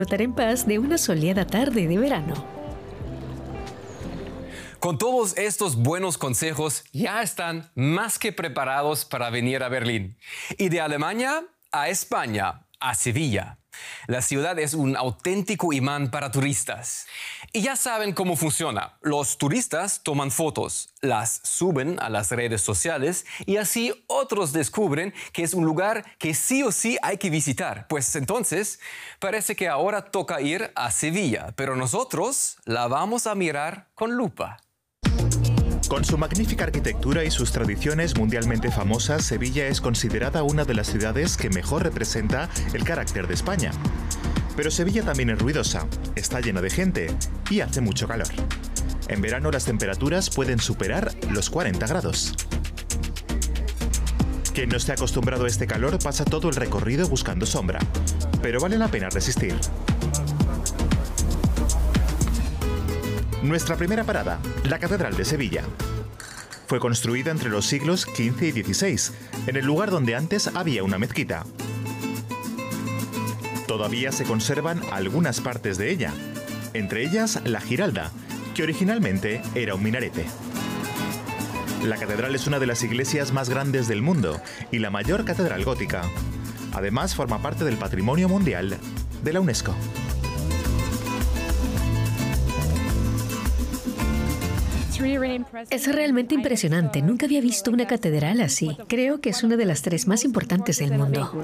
Disfrutar en paz de una soleada tarde de verano. Con todos estos buenos consejos, ya están más que preparados para venir a Berlín. Y de Alemania a España, a Sevilla. La ciudad es un auténtico imán para turistas. Y ya saben cómo funciona. Los turistas toman fotos, las suben a las redes sociales y así otros descubren que es un lugar que sí o sí hay que visitar. Pues entonces, parece que ahora toca ir a Sevilla, pero nosotros la vamos a mirar con lupa. Con su magnífica arquitectura y sus tradiciones mundialmente famosas, Sevilla es considerada una de las ciudades que mejor representa el carácter de España. Pero Sevilla también es ruidosa, está llena de gente y hace mucho calor. En verano las temperaturas pueden superar los 40 grados. Quien no esté acostumbrado a este calor pasa todo el recorrido buscando sombra, pero vale la pena resistir. Nuestra primera parada, la Catedral de Sevilla. Fue construida entre los siglos XV y XVI, en el lugar donde antes había una mezquita. Todavía se conservan algunas partes de ella, entre ellas la Giralda, que originalmente era un minarete. La catedral es una de las iglesias más grandes del mundo y la mayor catedral gótica. Además, forma parte del Patrimonio Mundial de la UNESCO. Es realmente impresionante. Nunca había visto una catedral así. Creo que es una de las 3 más importantes del mundo.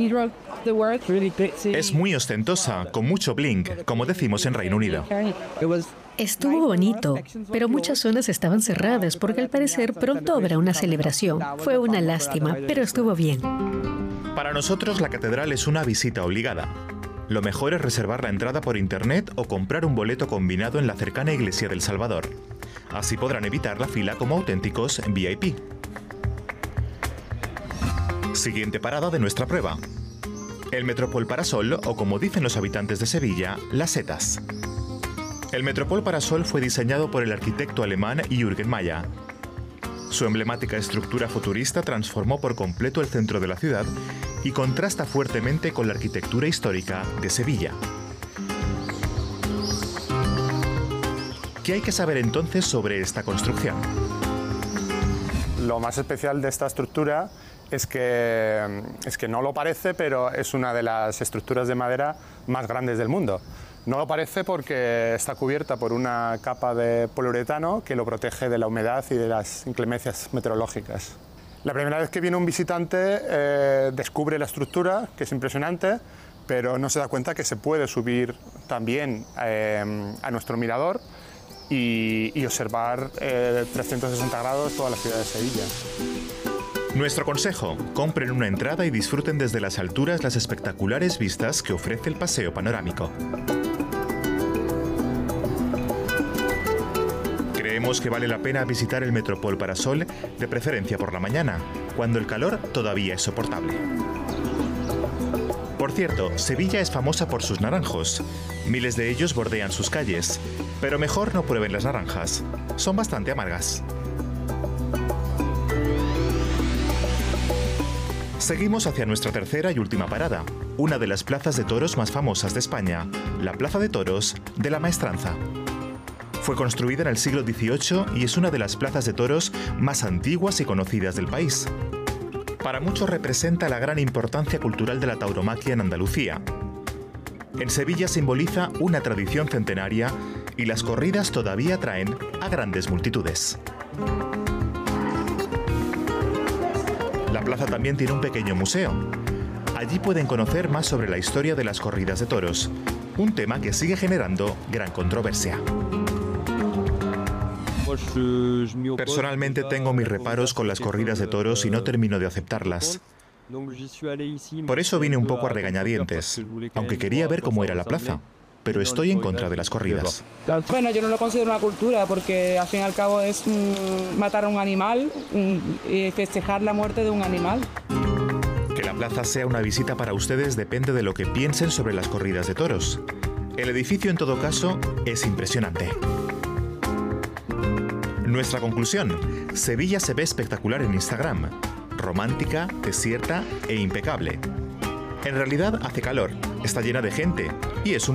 Es muy ostentosa, con mucho bling, como decimos en Reino Unido. Estuvo bonito, pero muchas zonas estaban cerradas porque al parecer pronto habrá una celebración. Fue una lástima, pero estuvo bien. Para nosotros la catedral es una visita obligada. Lo mejor es reservar la entrada por internet o comprar un boleto combinado en la cercana iglesia del Salvador. Así podrán evitar la fila como auténticos VIP. Siguiente parada de nuestra prueba. El Metropol Parasol, o como dicen los habitantes de Sevilla, las setas. El Metropol Parasol fue diseñado por el arquitecto alemán Jürgen Mayer. Su emblemática estructura futurista transformó por completo el centro de la ciudad y contrasta fuertemente con la arquitectura histórica de Sevilla. ¿Qué hay que saber entonces sobre esta construcción? Lo más especial de esta estructura es que no lo parece, pero es una de las estructuras de madera más grandes del mundo. No lo parece porque está cubierta por una capa de poliuretano que lo protege de la humedad y de las inclemencias meteorológicas. La primera vez que viene un visitante descubre la estructura, que es impresionante, pero no se da cuenta que se puede subir también a nuestro mirador y observar 360 grados toda la ciudad de Sevilla. Nuestro consejo: compren una entrada y disfruten desde las alturas las espectaculares vistas que ofrece el paseo panorámico. Creemos que vale la pena visitar el Metropol Parasol, de preferencia por la mañana, cuando el calor todavía es soportable. Por cierto, Sevilla es famosa por sus naranjos. Miles de ellos bordean sus calles, pero mejor no prueben las naranjas. Son bastante amargas. Seguimos hacia nuestra tercera y última parada, una de las plazas de toros más famosas de España, la Plaza de Toros de la Maestranza. Fue construida en el siglo XVIII y es una de las plazas de toros más antiguas y conocidas del país. Para muchos representa la gran importancia cultural de la tauromaquia en Andalucía. En Sevilla simboliza una tradición centenaria y las corridas todavía atraen a grandes multitudes. La plaza también tiene un pequeño museo. Allí pueden conocer más sobre la historia de las corridas de toros, un tema que sigue generando gran controversia. Personalmente tengo mis reparos con las corridas de toros y no termino de aceptarlas. Por eso vine un poco a regañadientes, aunque quería ver cómo era la plaza, pero estoy en contra de las corridas. Bueno, yo no lo considero una cultura porque al fin y al cabo es matar a un animal y festejar la muerte de un animal. Que la plaza sea una visita para ustedes depende de lo que piensen sobre las corridas de toros. El edificio, en todo caso, es impresionante. Nuestra conclusión: Sevilla se ve espectacular en Instagram, romántica, desierta e impecable. En realidad hace calor, está llena de gente y es un